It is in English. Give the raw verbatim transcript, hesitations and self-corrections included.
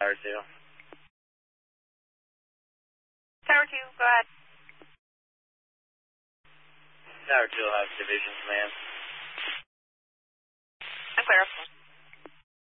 Tower two. Tower two, go ahead. Tower two will have division command. I'm clear.